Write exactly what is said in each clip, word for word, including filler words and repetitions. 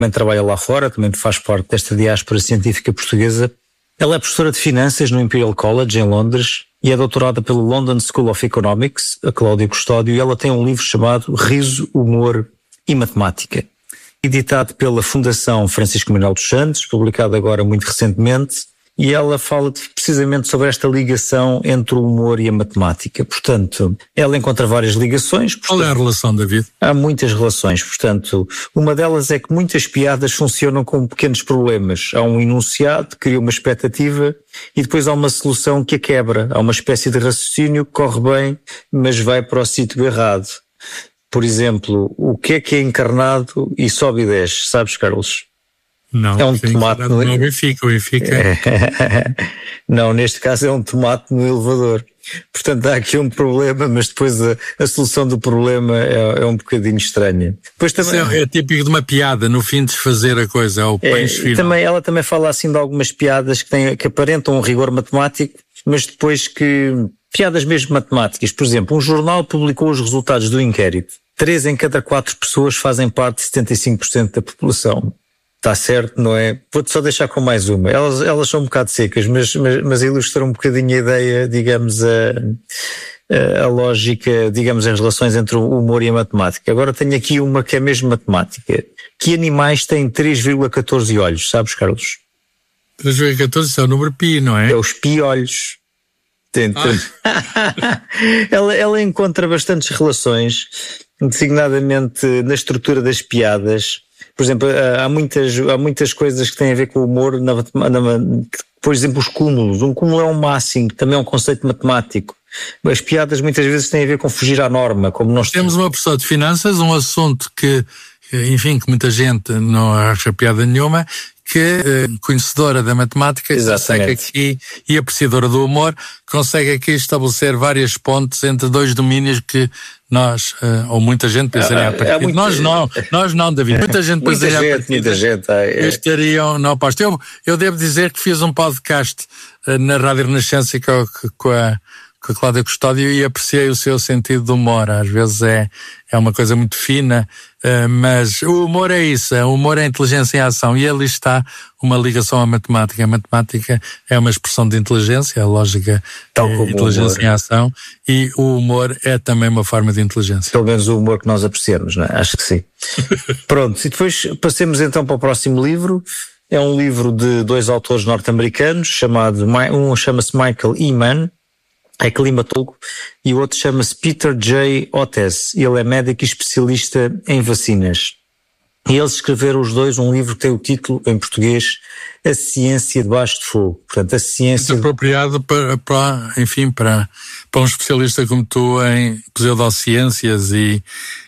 também trabalha lá fora, também faz parte desta diáspora científica portuguesa. Ela é professora de Finanças no Imperial College, em Londres, e é doutorada pelo London School of Economics, a Cláudia Custódio, e ela tem um livro chamado Riso, Humor e Matemática, editado pela Fundação Francisco Manuel dos Santos, publicado agora muito recentemente, e ela fala precisamente sobre esta ligação entre o humor e a matemática. Portanto, ela encontra várias ligações. Portanto, qual é a relação, David? Há muitas relações. Portanto, uma delas é que muitas piadas funcionam com pequenos problemas. Há um enunciado, cria uma expectativa e depois há uma solução que a quebra. Há uma espécie de raciocínio que corre bem, mas vai para o sítio errado. Por exemplo, o que é que é encarnado e sobe e desce? Sabes, Carlos? Não, é um tomate no... no Benfica, o Benfica. É. Não, neste caso é um tomate no elevador. Portanto, há aqui um problema, mas depois a, a solução do problema é, é um bocadinho estranha. Depois também... é, é típico de uma piada, no fim desfazer a coisa, é o peixe é, final. Também, ela também fala assim de algumas piadas que, têm, que aparentam um rigor matemático, mas depois que... Piadas mesmo matemáticas. Por exemplo, um jornal publicou os resultados do inquérito. Três em cada quatro pessoas fazem parte de setenta e cinco por cento da população. Está certo, não é? Vou-te só deixar com mais uma. Elas, elas são um bocado secas, mas, mas, mas ilustram um bocadinho a ideia, digamos, a, a, a lógica, digamos, as relações entre o humor e a matemática. Agora tenho aqui uma que é mesmo matemática. Que animais têm três vírgula catorze olhos, sabes, Carlos? três vírgula catorze é o número pi, não é? É os pi-olhos. Ah. ela, ela encontra bastantes relações, designadamente na estrutura das piadas. Por exemplo, há muitas, há muitas coisas que têm a ver com o humor, na, na, por exemplo, os cúmulos. Um cúmulo é um máximo, também é um conceito matemático. As piadas muitas vezes têm a ver com fugir à norma. Como nós temos uma pessoa de finanças, um assunto que, enfim, que muita gente não acha piada nenhuma, que é conhecedora da matemática, consegue aqui, e apreciadora do humor, consegue aqui estabelecer várias pontes entre dois domínios que nós, ou muita gente pensaria a partir. Muito... Nós não, nós não, David. Muita gente pensaria a partir. Muita gente, é. Estariam na oposta. Eu, eu devo dizer que fiz um podcast na Rádio Renascença com, com a com a Cláudia Custódio e apreciei o seu sentido de humor. Às vezes é, é uma coisa muito fina, uh, mas o humor é isso, o humor é inteligência em ação, e ali está uma ligação à matemática. A matemática é uma expressão de inteligência, a lógica Tal é como inteligência em ação, e o humor é também uma forma de inteligência. Pelo menos o humor que nós apreciamos, não é? Acho que sim. Pronto, e depois passemos então para o próximo livro. É um livro de dois autores norte-americanos, chamado, um chama-se Michael E. Mann, é climatólogo, e o outro chama-se Peter J. Hotez. Ele é médico e especialista em vacinas. E eles escreveram os dois um livro que tem o título, em português, A Ciência Debaixo de Fogo. Portanto, a ciência... Muito apropriado para, para, enfim, para, para um especialista como tu em pseudociências e,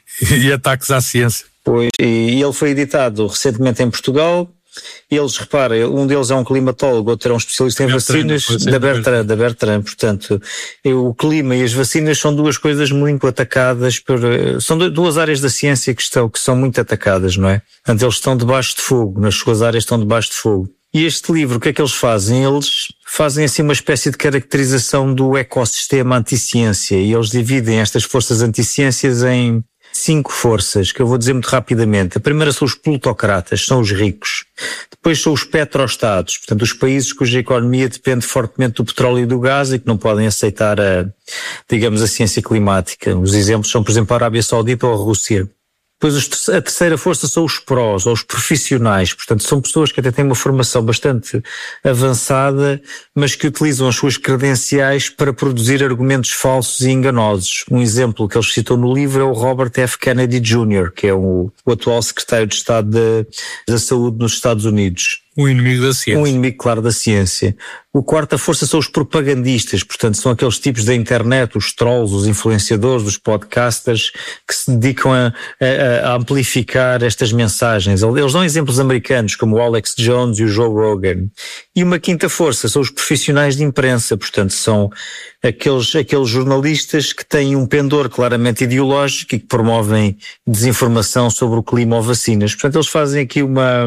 e ataques à ciência. Pois, e ele foi editado recentemente em Portugal. Eles, repara, um deles é um climatólogo, outro é um especialista em Bertrand, vacinas, da Bertrand, da Bertrand. Portanto, o clima e as vacinas são duas coisas muito atacadas, por, são duas áreas da ciência que, estão, que são muito atacadas, não é? Portanto, eles estão debaixo de fogo, nas suas áreas estão debaixo de fogo. E este livro, o que é que eles fazem? Eles fazem assim uma espécie de caracterização do ecossistema anti-ciência, e eles dividem estas forças anti-ciências em cinco forças, que eu vou dizer muito rapidamente. A primeira são os plutocratas, são os ricos. Depois são os petroestados, portanto os países cuja economia depende fortemente do petróleo e do gás e que não podem aceitar a, digamos, a ciência climática. Os exemplos são, por exemplo, a Arábia Saudita ou a Rússia. Depois a terceira força são os prós, ou os profissionais, portanto são pessoas que até têm uma formação bastante avançada, mas que utilizam as suas credenciais para produzir argumentos falsos e enganosos. Um exemplo que eles citam no livro é o Robert F. Kennedy Júnior, que é o, o atual secretário de Estado da, da Saúde nos Estados Unidos. Um inimigo da ciência. Um inimigo, claro, da ciência. O quarta força são os propagandistas, portanto são aqueles tipos da internet, os trolls, os influenciadores, os podcasters, que se dedicam a, a, a amplificar estas mensagens. Eles dão exemplos americanos, como o Alex Jones e o Joe Rogan. E uma quinta força são os profissionais de imprensa, portanto são aqueles, aqueles jornalistas que têm um pendor claramente ideológico e que promovem desinformação sobre o clima ou vacinas. Portanto, eles fazem aqui uma...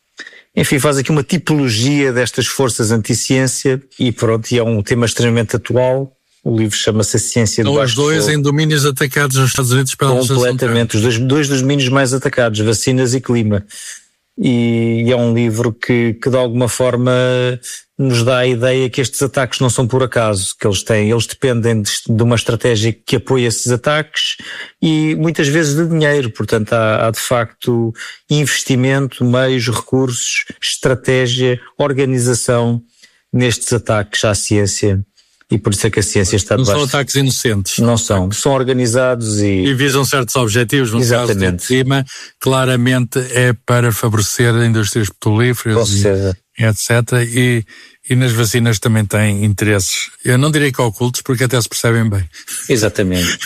Enfim, faz aqui uma tipologia destas forças anti-ciência e pronto, e é um tema extremamente atual. O livro chama-se A Ciência Debaixo de Fogo. Os dois em domínios atacados nos Estados Unidos pela Completamente, os dois, dois dos domínios mais atacados, vacinas e clima. e é um livro que, que de alguma forma nos dá a ideia que estes ataques não são por acaso, que eles têm, eles dependem de, de uma estratégia que apoia esses ataques e muitas vezes de dinheiro, portanto há, há de facto investimento, meios, recursos, estratégia, organização nestes ataques à ciência. E por isso é que a ciência está debaixo. Não são ataques inocentes. Não são, são organizados e... E visam certos objetivos, no Exatamente. caso de cima, claramente é para favorecer indústrias petrolíferas, e, etcétera. E, e nas vacinas também têm interesses, eu não direi que ocultos, porque até se percebem bem. Exatamente.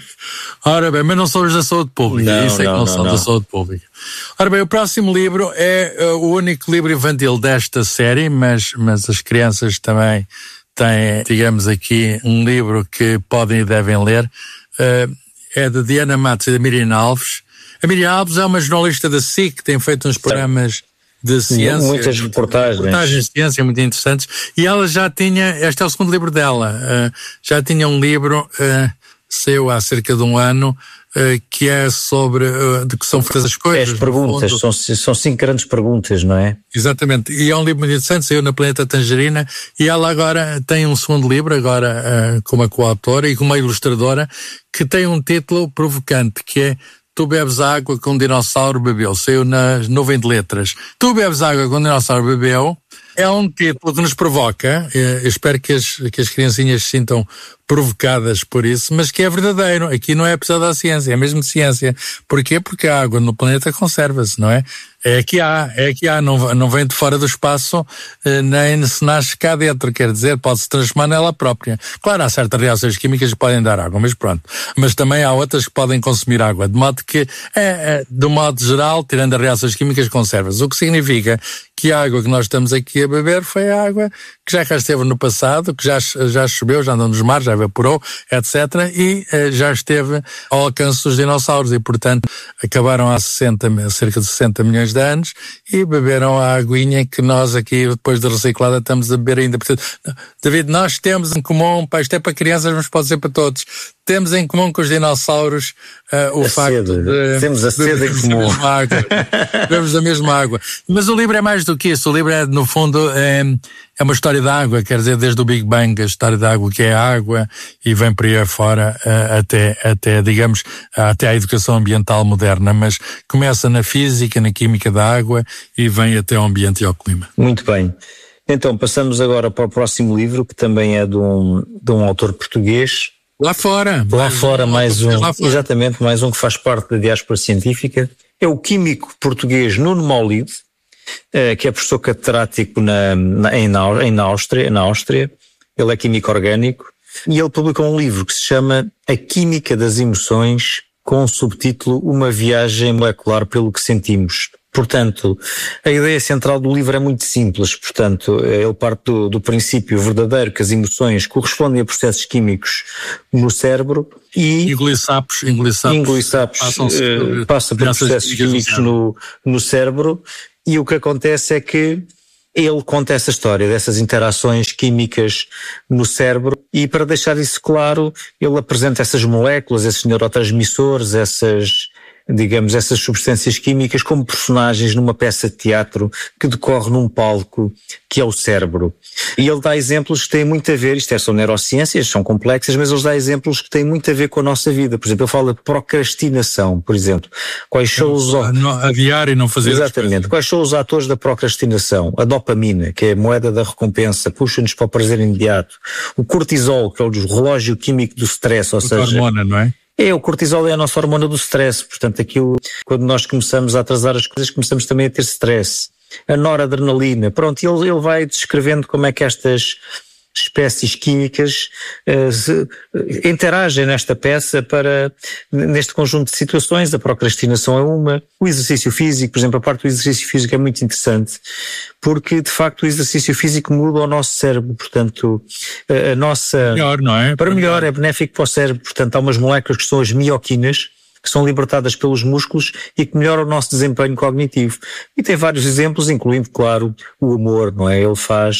Ora bem, mas não são os da saúde pública, não, isso é que não, não são não. da saúde pública. Ora bem, o próximo livro é uh, o único livro infantil desta série, mas, mas as crianças também tem, digamos aqui, um livro que podem e devem ler, uh, é de Diana Matos e da Miriam Alves. A Miriam Alves é uma jornalista da S I C que tem feito uns programas de ciência. Muitas reportagens. Reportagens de ciência muito interessantes. E ela já tinha, este é o segundo livro dela, uh, já tinha um livro, uh, saiu há cerca de um ano, Uh, que é sobre uh, de que são feitas as coisas. É as perguntas, são, são cinco grandes perguntas, não é? Exatamente, e é um livro muito interessante, saiu na Planeta Tangerina, e ela agora tem um segundo livro, agora uh, como a coautora e como uma ilustradora, que tem um título provocante, que é Tu bebes água que um dinossauro bebeu. Saiu na Nuvem de Letras. Tu bebes água que um dinossauro bebeu. É um título que nos provoca, eu espero que as, que as criancinhas se sintam provocadas por isso, mas que é verdadeiro. Aqui não é episódio da ciência, é mesmo ciência. Porquê? Porque a água no planeta conserva-se, não é? É que há, é que há, não, não vem de fora do espaço, nem se nasce cá dentro, quer dizer, pode-se transformar nela própria. Claro, há certas reações químicas que podem dar água, mas pronto. Mas também há outras que podem consumir água, de modo que, é, é, de um modo geral, tirando as reações químicas, conserva-se. O que significa que a água que nós estamos aqui a beber foi a água que já cá esteve no passado, que já, já choveu, já andou nos mares, já evaporou, etcétera, e eh, já esteve ao alcance dos dinossauros e, portanto, acabaram há sessenta, cerca de sessenta milhões de anos e beberam a aguinha que nós aqui, depois de reciclada, estamos a beber ainda. Portanto, David, nós temos em comum, pá, isto é para crianças, mas pode ser para todos, temos em comum com os dinossauros uh, o a facto sede. de... Temos a sede em comum. Bebemos a mesma água. Mas o livro é mais do que isso. O livro é, no fundo, é, é uma história da água, quer dizer, desde o Big Bang, a história da água, que é a água, e vem por aí afora uh, até, até, digamos, até à educação ambiental moderna, mas começa na física, na química da água e vem até ao ambiente e ao clima. Muito bem. Então, passamos agora para o próximo livro, que também é de um, de um autor português. Lá fora. Lá fora, mais um, lá fora. Exatamente, mais um que faz parte da diáspora científica. É o químico português Nuno Maulide, que é professor catedrático na, na, em, na Áustria, na Áustria. Ele é químico orgânico e ele publicou um livro que se chama A Química das Emoções, com o subtítulo Uma Viagem Molecular pelo que Sentimos. Portanto, a ideia central do livro é muito simples. Portanto, ele parte do, do princípio verdadeiro que as emoções correspondem a processos químicos no cérebro e... Engolir sapos, engolir sapos. Engolir sapos uh, passa por processos químicos no, no cérebro e o que acontece é que ele conta essa história dessas interações químicas no cérebro e, para deixar isso claro, ele apresenta essas moléculas, esses neurotransmissores, essas... digamos, essas substâncias químicas como personagens numa peça de teatro que decorre num palco que é o cérebro. E ele dá exemplos que têm muito a ver, isto é, são neurociências, são complexas, mas ele dá exemplos que têm muito a ver com a nossa vida. Por exemplo, ele fala de procrastinação, por exemplo. Quais são os... Adiar e não fazer. Exatamente. Quais são os atores da procrastinação? A dopamina, que é a moeda da recompensa, puxa-nos para o prazer imediato. O cortisol, que é o relógio químico do stress, ou seja... A hormona, não é? É, o cortisol é a nossa hormona do stress, portanto aquilo, quando nós começamos a atrasar as coisas, começamos também a ter stress. A noradrenalina, pronto, ele, ele vai descrevendo como é que estas espécies químicas uh, se, uh, interagem nesta peça para, neste conjunto de situações. A procrastinação é uma, o exercício físico, por exemplo, a parte do exercício físico é muito interessante, porque de facto o exercício físico muda o nosso cérebro, portanto a, a nossa... Melhor, não é? Para melhor, é benéfico para o cérebro, portanto há umas moléculas que são as mioquinas, que são libertadas pelos músculos e que melhoram o nosso desempenho cognitivo. E tem vários exemplos, incluindo, claro, o amor, não é? Ele faz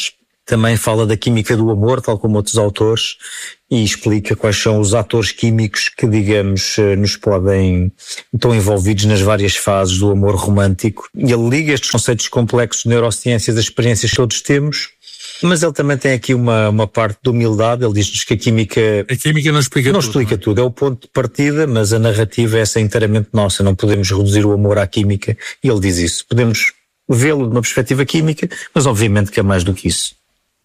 também fala da química do amor, tal como outros autores, e explica quais são os atores químicos que, digamos, nos podem, estão envolvidos nas várias fases do amor romântico. E ele liga estes conceitos complexos de neurociências às experiências que todos temos, mas ele também tem aqui uma, uma parte de humildade. Ele diz-nos que a química... A química não explica não tudo. Explica não é? tudo, é o ponto de partida, mas a narrativa é essa inteiramente nossa, não podemos reduzir o amor à química, e ele diz isso. Podemos vê-lo de uma perspectiva química, mas obviamente que é mais do que isso.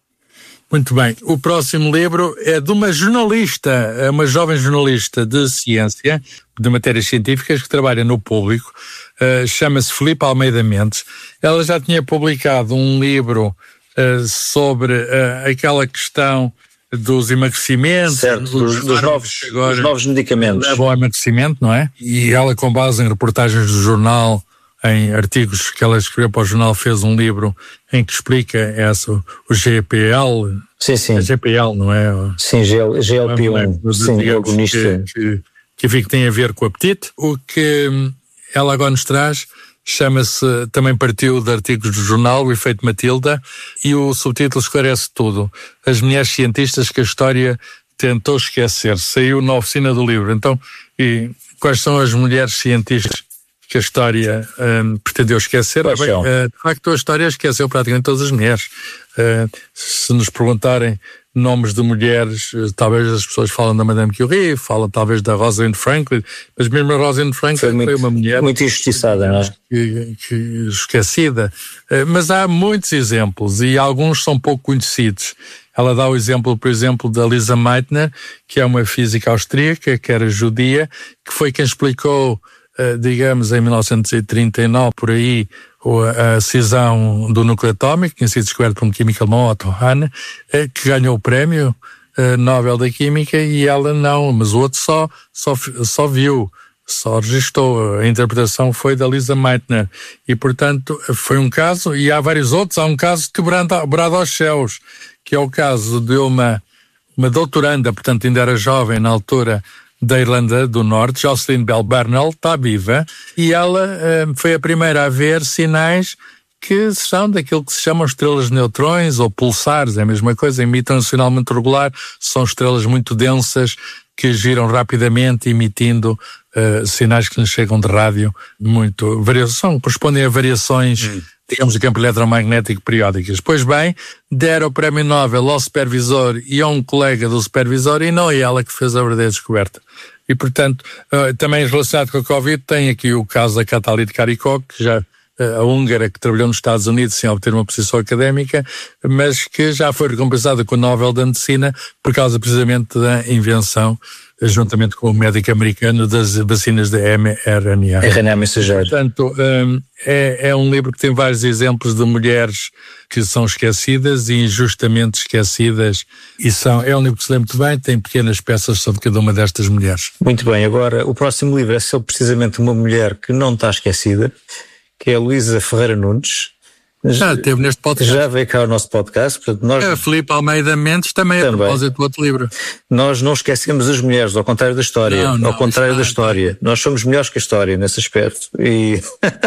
Muito bem. O próximo livro é de uma jornalista, uma jovem jornalista de ciência, de matérias científicas, que trabalha no Público, uh, chama-se Filipe Almeida Mendes. Ela já tinha publicado um livro uh, sobre uh, aquela questão dos emagrecimentos, certo, dos, dos, novos, agora dos novos medicamentos. Levam ao emagrecimento, não é? E ela, com base em reportagens do jornal, em artigos que ela escreveu para o jornal, fez um livro em que explica essa, o G P L. Sim, sim. É G P L, não é? Sim, G L P um, sim, agonista. Que, que, que tem a ver com o apetite. O que ela agora nos traz chama-se, também partiu de artigos do jornal, o Efeito Matilda, e o subtítulo esclarece tudo. As mulheres cientistas que a história tentou esquecer. Saiu na oficina do livro. Então, e quais são as mulheres cientistas que a história um, pretendeu esquecer? Ah, bem, uh, de facto, a história esqueceu praticamente todas as mulheres. Uh, se nos perguntarem nomes de mulheres, uh, talvez as pessoas falam da Madame Curie, falam talvez da Rosalind Franklin, mas mesmo a Rosalind Franklin foi, muito, foi uma mulher muito injustiçada, não é? Que, que, esquecida. Uh, mas há muitos exemplos e alguns são pouco conhecidos. Ela dá o exemplo, por exemplo, da Lisa Meitner, que é uma física austríaca, que era judia, que foi quem explicou, digamos, em mil novecentos e trinta e nove, por aí, a cisão do núcleo atómico, que tinha sido descoberto por um químico alemão, Otto Hahn, que ganhou o prémio Nobel da Química, e ela não, mas o outro só, só, só viu, só registou. A interpretação foi da Lisa Meitner. E, portanto, foi um caso, e há vários outros. Há um caso de quebrado aos céus, que é o caso de uma, uma doutoranda, portanto ainda era jovem na altura, da Irlanda do Norte, Jocelyn Bell Burnell, está viva, e ela uh, foi a primeira a ver sinais que são daquilo que se chamam estrelas de neutrões ou pulsares, é a mesma coisa, emitem um sinal muito regular, são estrelas muito densas que giram rapidamente, emitindo uh, sinais que nos chegam de rádio, muito, variação, correspondem a variações, hum. digamos, do campo eletromagnético periódicas. Pois bem, deram o prémio Nobel ao supervisor e a um colega do supervisor, e não é ela que fez a verdadeira descoberta. E, portanto, uh, também relacionado com a Covid, tem aqui o caso da Catalina Karikó, que já, uh, a húngara que trabalhou nos Estados Unidos sem obter uma posição académica, mas que já foi recompensada com o Nobel da Medicina por causa precisamente da invenção, juntamente com o médico americano, das vacinas de M R N A. R N A mensageiro. Portanto, um, é, é um livro que tem vários exemplos de mulheres que são esquecidas e injustamente esquecidas, e são, é um livro que se lê muito bem, tem pequenas peças sobre cada uma destas mulheres. Muito bem, agora o próximo livro é sobre precisamente uma mulher que não está esquecida, que é a Luísa Ferreira Nunes. Já esteve neste podcast. Já veio cá ao nosso podcast. Portanto, nós... É, Filipe Almeida Mendes também, também, a propósito do outro livro. Nós não esquecemos as mulheres, ao contrário da história. Não, não, ao contrário da é... história. Nós somos melhores que a história nesse aspecto. E...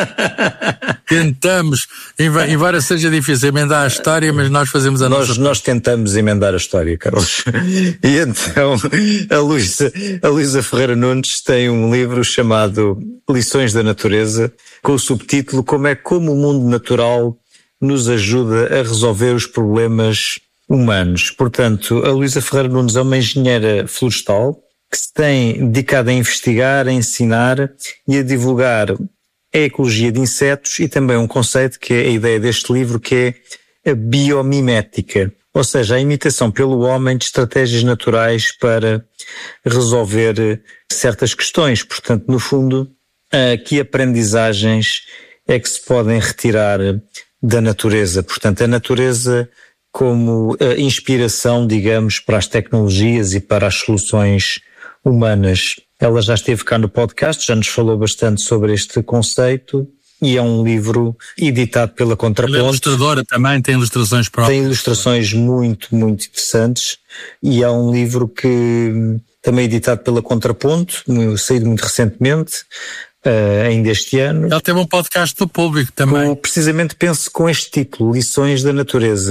Tentamos, embora seja difícil emendar a história, mas nós fazemos a nós, nossa... Nós tentamos emendar a história, Carlos. E então, a Luísa, a Luísa Ferreira Nunes tem um livro chamado Lições da Natureza, com o subtítulo Como é como o mundo natural nos ajuda a resolver os problemas humanos. Portanto, a Luísa Ferreira Nunes é uma engenheira florestal que se tem dedicado a investigar, a ensinar e a divulgar a ecologia de insetos, e também um conceito que é a ideia deste livro, que é a biomimética, ou seja, a imitação pelo homem de estratégias naturais para resolver certas questões. Portanto, no fundo, que aprendizagens é que se podem retirar da natureza? Portanto, a natureza como a inspiração, digamos, para as tecnologias e para as soluções humanas. Ela já esteve cá no podcast, já nos falou bastante sobre este conceito, e é um livro editado pela Contraponto. Ela é ilustradora também, tem ilustrações próprias. Tem ilustrações muito, muito interessantes, e é um livro que também é editado pela Contraponto, saído muito recentemente, Uh, ainda este ano. Ele teve um podcast do Público também. Com, precisamente, penso com este título, Lições da Natureza.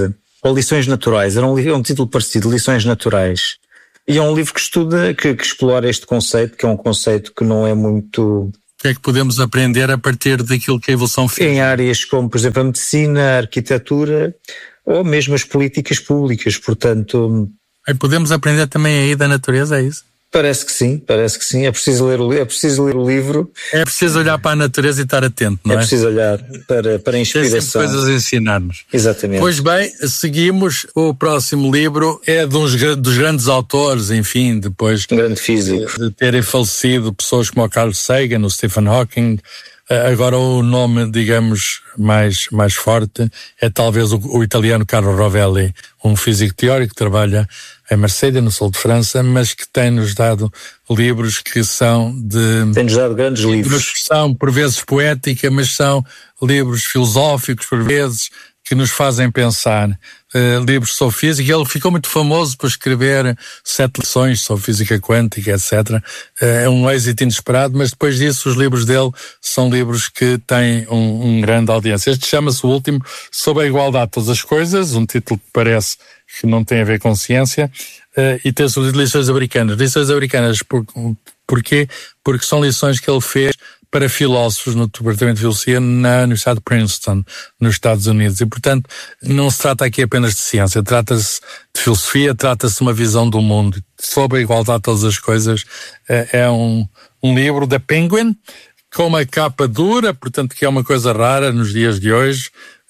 ou Lições Naturais, era um, é um título parecido, Lições Naturais. E é um livro que estuda, que, que explora este conceito, que é um conceito que não é muito... O que é que podemos aprender a partir daquilo que a evolução fez? Em áreas como, por exemplo, a medicina, a arquitetura, ou mesmo as políticas públicas, portanto... Aí podemos aprender também aí da natureza, é isso? Parece que sim, parece que sim. É preciso ler o, é preciso ler o livro. É preciso olhar para a natureza e estar atento, não é? É preciso olhar para, para a inspiração. Tem sempre coisas a ensinar-nos. Exatamente. Pois bem, seguimos. O próximo livro é de uns dos grandes autores, enfim, depois um grande físico. de terem falecido pessoas como o Carl Sagan, o Stephen Hawking. Agora o nome, digamos, mais, mais forte é talvez o, o italiano Carlo Rovelli, um físico teórico que trabalha em Marselha, no sul de França, mas que tem-nos dado livros que são de... Tem-nos dado grandes livros. Que são, por vezes, poética, mas são livros filosóficos, por vezes, que nos fazem pensar. Uh, livros sobre física. Ele ficou muito famoso por escrever sete lições sobre física quântica, etcétera. Uh, é um êxito inesperado, mas depois disso os livros dele são livros que têm um, um grande audiência. Este chama-se o último, Sobre a Igualdade de Todas as Coisas, um título que parece que não tem a ver com ciência, uh, e tem sobre lições americanas. Lições americanas, por, porquê? Porque são lições que ele fez para filósofos no Departamento de Filosofia na Universidade de Princeton, nos Estados Unidos. E, portanto, não se trata aqui apenas de ciência, trata-se de filosofia, trata-se de uma visão do mundo. Sobre a igualdade de todas as coisas, é um, um livro da Penguin, com uma capa dura, portanto, que é uma coisa rara nos dias de hoje,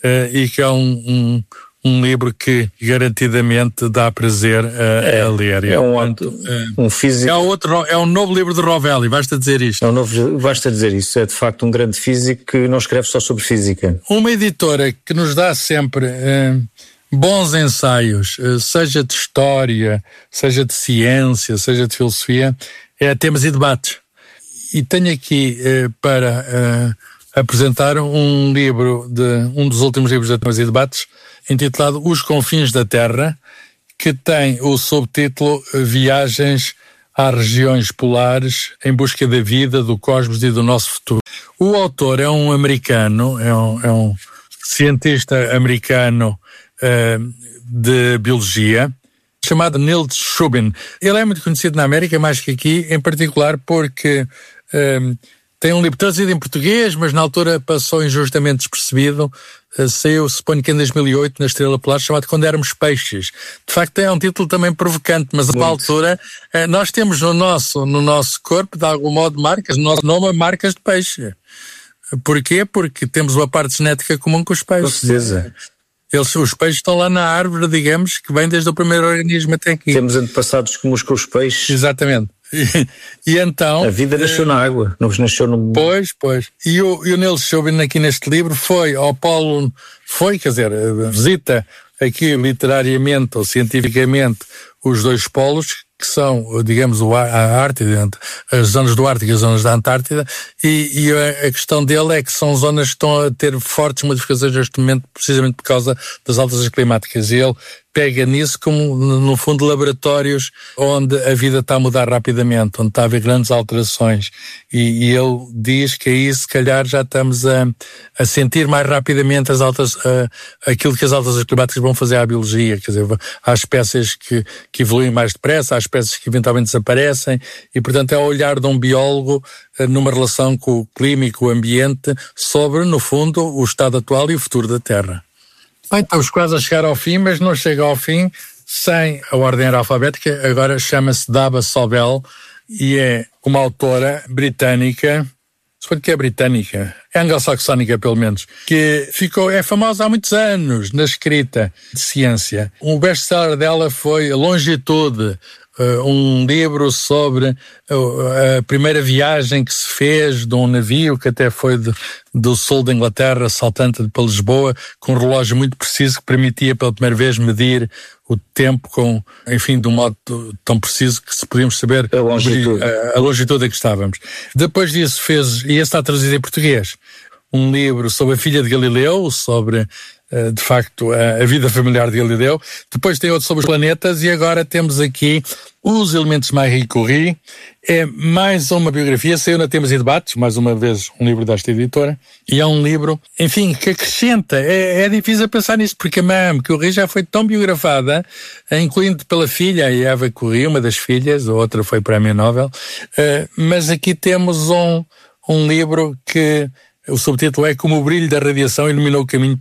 e que é um... um Um livro que garantidamente dá prazer a, é, a ler. É um, portanto, um físico. É, outro, é um novo livro de Rovelli, basta dizer isto. É um novo, basta dizer isso. É de facto um grande físico que não escreve só sobre física. Uma editora que nos dá sempre eh, bons ensaios, eh, seja de história, seja de ciência, seja de filosofia, é Temas e Debates. E tenho aqui eh, para eh, apresentar um livro, de um dos últimos livros de Temas e Debates, intitulado Os Confins da Terra, que tem o subtítulo Viagens às Regiões Polares em Busca da Vida, do Cosmos e do Nosso Futuro. O autor é um americano, é um, é um cientista americano uh, de biologia, chamado Neil Shubin. Ele é muito conhecido na América, mais que aqui, em particular porque... Uh, tem um livro traduzido em português, mas na altura passou injustamente despercebido. Uh, saiu, suponho que em dois mil e oito, na Estrela Polar, chamado Quando Éramos Peixes. De facto, é um título também provocante, mas a uma altura uh, nós temos no nosso, no nosso corpo, de algum modo, marcas, no nosso nome, marcas de peixe. Porquê? Porque temos uma parte genética comum com os peixes. Com certeza. Eles, os peixes estão lá na árvore, digamos, que vem desde o primeiro organismo até aqui. Temos antepassados comuns com os peixes. Exatamente. E, e então... A vida nasceu na água, não nasceu no... Pois, pois. E o, e o Neil Shubin aqui neste livro foi ao Polo, foi, quer dizer, visita aqui literariamente ou cientificamente os dois polos, que são, digamos, a Ártida, as zonas do Ártico e as zonas da Antártida, e, e a questão dele é que são zonas que estão a ter fortes modificações neste momento, precisamente por causa das alterações climáticas. E ele pega nisso como, no fundo, laboratórios onde a vida está a mudar rapidamente, onde está a haver grandes alterações. E, e ele diz que aí, se calhar, já estamos a, a sentir mais rapidamente as altas, a, aquilo que as alterações climáticas vão fazer à biologia. Quer dizer, há espécies que, que evoluem mais depressa, há espécies que eventualmente desaparecem, e, portanto, é o olhar de um biólogo numa relação com o clima e com o ambiente sobre, no fundo, o estado atual e o futuro da Terra. Bem, estamos quase a chegar ao fim, mas não chega ao fim sem a ordem alfabética. Agora chama-se Daba Sobel e é uma autora britânica, suponho que é britânica, é anglo-saxónica pelo menos, que ficou, é famosa há muitos anos na escrita de ciência. O best-seller dela foi Longitude, Uh, um livro sobre uh, a primeira viagem que se fez de um navio que até foi de, do sul da Inglaterra, saltante para Lisboa, com um relógio muito preciso que permitia pela primeira vez medir o tempo com, enfim, de um modo tão preciso que se podíamos saber a longitude a, a longitude a que estávamos. Depois disso fez, e esse está traduzido em português, um livro sobre a filha de Galileu, sobre de facto, a vida familiar de Galileu. Depois tem outro sobre os planetas e agora temos aqui Os Elementos Marie Curie. É mais uma biografia, saiu na Temas e Debates, mais uma vez um livro desta editora, e é um livro, enfim, que acrescenta. É, é difícil pensar nisso, porque a Madame Curie já foi tão biografada, incluindo pela filha, a Eva Curie, uma das filhas, a outra foi Prémio Nobel, mas aqui temos um, um livro que o subtítulo é Como o brilho da radiação iluminou o caminho